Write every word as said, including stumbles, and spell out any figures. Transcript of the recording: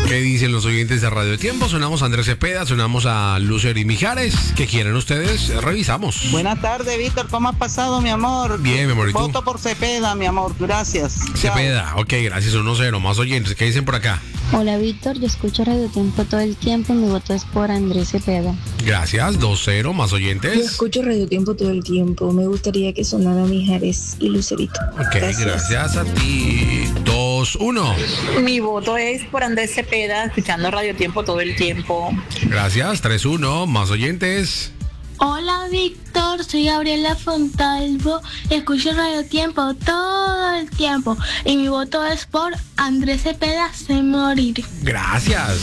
¿Qué dicen los oyentes de Radio Tiempo? Sonamos a Andrés Cepeda, sonamos a Lucer y Mijares. ¿Qué quieren ustedes? Revisamos. Buenas tardes, Víctor. ¿Cómo has pasado, mi amor? Bien, mi amor. ¿Y tú? Voto por Cepeda, mi amor. Gracias. Cepeda, ok, gracias. uno cero. Más oyentes. ¿Qué dicen por acá? Hola, Víctor. Yo escucho Radio Tiempo todo el tiempo y mi voto es por Andrés Cepeda. Gracias. dos cero. Más Yo oyentes. escucho Radio Tiempo todo el tiempo. Me gustaría que sonara Mijares y Lucerito. Ok, gracias, gracias a ti. dos uno. Mi voto es por Andrés Cepeda, escuchando Radio Tiempo todo el tiempo. Gracias. tres uno. Más oyentes. Hola, Víctor, soy Gabriela Fontalvo, escucho Radio Tiempo todo el tiempo y mi voto es por Andrés Cepeda, sé morir. Gracias.